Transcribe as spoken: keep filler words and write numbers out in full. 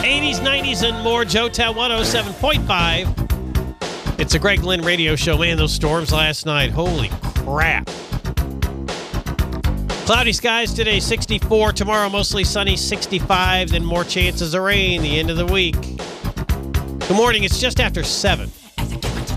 eighties, nineties, and more. Joetown one oh seven point five. It's a Greg Lynn radio show. Man, those storms last night. Holy crap. Cloudy skies today, sixty-four. Tomorrow, mostly sunny, sixty-five. Then more chances of rain the end of the week. Good morning. It's just after seven.